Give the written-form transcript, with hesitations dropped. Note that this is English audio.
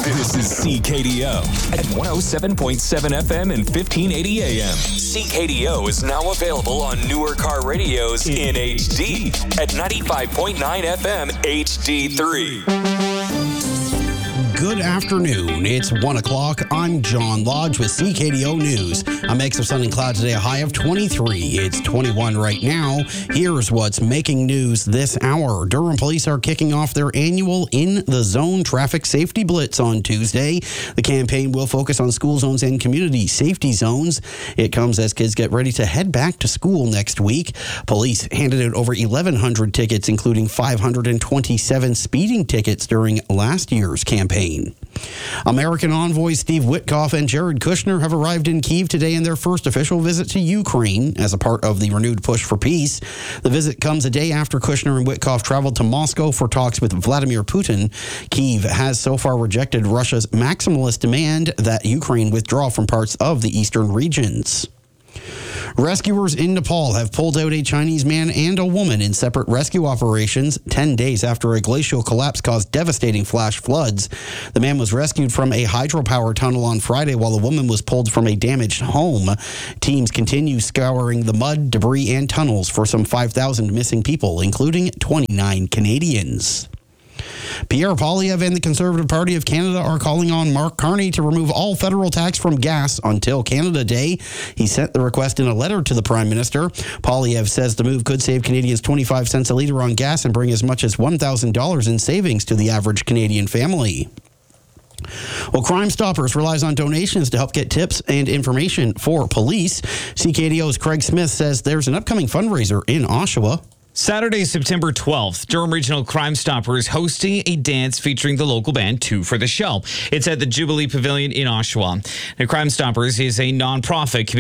This is CKDO at 107.7 FM and 1580 AM. CKDO is now available on newer car radios in HD at 95.9 FM HD3. Good afternoon. It's 1 o'clock. I'm John Lodge with CKDO News. A mix of sun and cloud today, a high of 23. It's 21 right now. Here's what's making news this hour. Durham police are kicking off their annual In the Zone traffic safety blitz on Tuesday. The campaign will focus on school zones and community safety zones. It comes as kids get ready to head back to school next week. Police handed out over 1,100 tickets, including 527 speeding tickets during last year's campaign. American envoys Steve Witkoff and Jared Kushner have arrived in Kyiv today in their first official visit to Ukraine as a part of the renewed push for peace. The visit comes a day after Kushner and Witkoff traveled to Moscow for talks with Vladimir Putin. Kyiv has so far rejected Russia's maximalist demand that Ukraine withdraw from parts of the eastern regions. Rescuers in Nepal have pulled out a Chinese man and a woman in separate rescue operations 10 days after a glacial collapse caused devastating flash floods. The man was rescued from a hydropower tunnel on Friday while the woman was pulled from a damaged home. Teams continue scouring the mud, debris, and tunnels for some 5,000 missing people, including 29 Canadians. Pierre Poilievre and the Conservative Party of Canada are calling on Mark Carney to remove all federal tax from gas until Canada Day. He sent the request in a letter to the Prime Minister. Poilievre says the move could save Canadians 25 cents a litre on gas and bring as much as $1,000 in savings to the average Canadian family. Well, Crime Stoppers relies on donations to help get tips and information for police. CKDO's Craig Smith says there's an upcoming fundraiser in Oshawa. Saturday, September 12th, Durham Regional Crime Stoppers hosting a dance featuring the local band Two for the Show. It's at the Jubilee Pavilion in Oshawa. The Crime Stoppers is a nonprofit